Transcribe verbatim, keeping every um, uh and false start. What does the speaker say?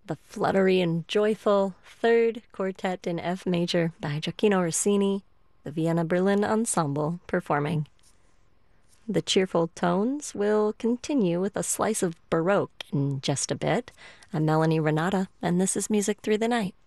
the fluttery and joyful Third Quartet in F major by Gioacchino Rossini, the Vienna Berlin Ensemble performing. The cheerful tones will continue with a slice of Baroque in just a bit. I'm Melanie Renata, and this is Music Through the Night.